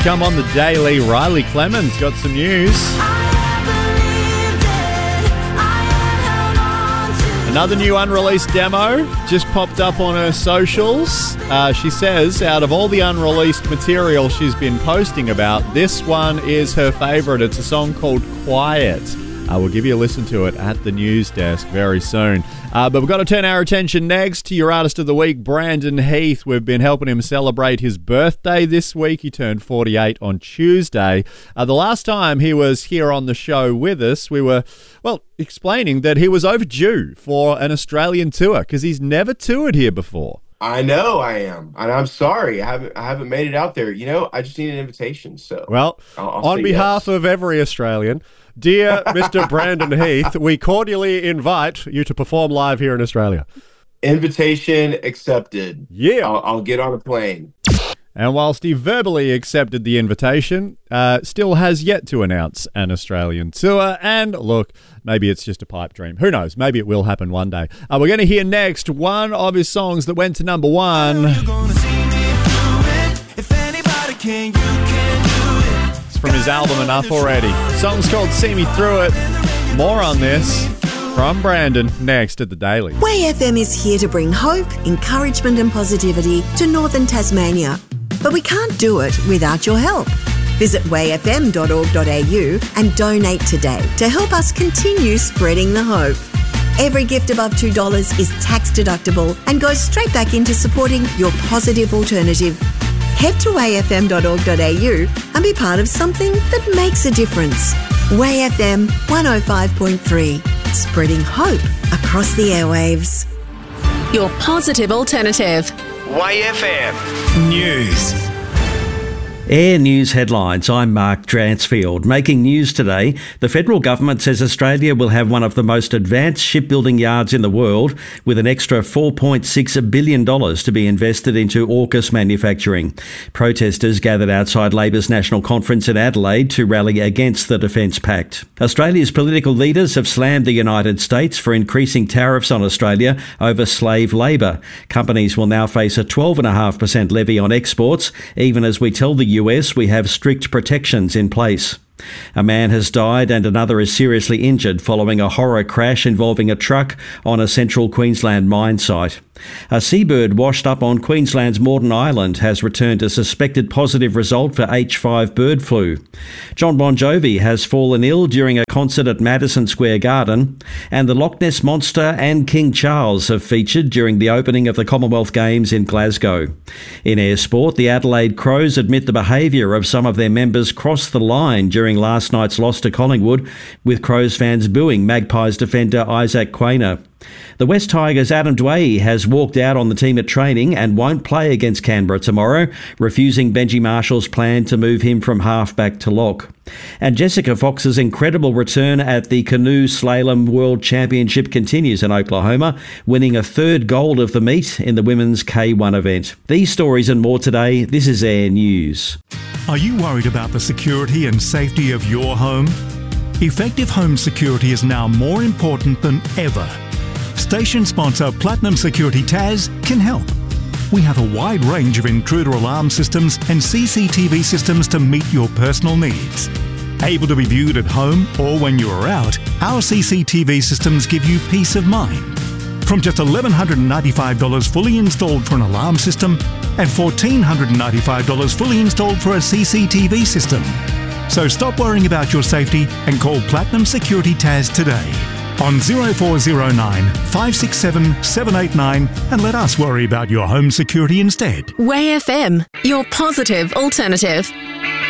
come on the daily. Riley Clemens got some news. Another new unreleased demo just popped up on her socials. She says out of all the unreleased material she's been posting about, this one is her favourite. It's a song called Quiet. We'll give you a listen to it at the news desk very soon. But we've got to turn our attention next to your Artist of the Week, Brandon Heath. We've been helping him celebrate his birthday this week. He turned 48 on Tuesday. The last time he was here on the show with us, we were, explaining that he was overdue for an Australian tour because he's never toured here before. I know I am, and I'm sorry I haven't made it out there. I just need an invitation. So, well, I'll on behalf of every Australian, dear Mr. Brandon Heath, we cordially invite you to perform live here in Australia. Invitation accepted. Yeah, I'll get on a plane. And whilst he verbally accepted the invitation, still has yet to announce an Australian tour. And look, maybe it's just a pipe dream. Who knows? Maybe it will happen one day. We're going to hear next one of his songs that went to number one. It's from his album Enough Already. The song's called See Me Through It. More on this from Brandon next at The Daily. Way FM is here to bring hope, encouragement and positivity to northern Tasmania. But we can't do it without your help. Visit wayfm.org.au and donate today to help us continue spreading the hope. Every gift above $2 is tax deductible and goes straight back into supporting your positive alternative. Head to wayfm.org.au and be part of something that makes a difference. Way FM 105.3, spreading hope across the airwaves. Your positive alternative. Way FM News. Air News headlines. I'm Mark Dransfield. Making news today, the federal government says Australia will have one of the most advanced shipbuilding yards in the world, with an extra $4.6 billion to be invested into AUKUS manufacturing. Protesters gathered outside Labor's National Conference in Adelaide to rally against the Defence Pact. Australia's political leaders have slammed the United States for increasing tariffs on Australia over slave labour. Companies will now face a 12.5% levy on exports, even as we tell the US we have strict protections in place. A man has died and another is seriously injured following a horror crash involving a truck on a central Queensland mine site. A seabird washed up on Queensland's Moreton Island has returned a suspected positive result for H5 bird flu. John Bon Jovi has fallen ill during a concert at Madison Square Garden, and the Loch Ness Monster and King Charles have featured during the opening of the Commonwealth Games in Glasgow. In air sport, the Adelaide Crows admit the behaviour of some of their members crossed the line during last night's loss to Collingwood, with Crows fans booing Magpies defender Isaac Quainer. The West Tigers' Adam Dwyer has walked out on the team at training and won't play against Canberra tomorrow, refusing Benji Marshall's plan to move him from half-back to lock. And Jessica Fox's incredible return at the Canoe Slalom World Championship continues in Oklahoma, winning a third gold of the meet in the women's K1 event. These stories and more today. This is Air News. Are you worried about the security and safety of your home? Effective home security is now more important than ever. Station sponsor Platinum Security Tas can help. We have a wide range of intruder alarm systems and CCTV systems to meet your personal needs. Able to be viewed at home or when you are out, our CCTV systems give you peace of mind. From just $1,195 fully installed for an alarm system and $1,495 fully installed for a CCTV system. So stop worrying about your safety and call Platinum Security Tas today on 0409 567 789 and let us worry about your home security instead. Way FM, your positive alternative.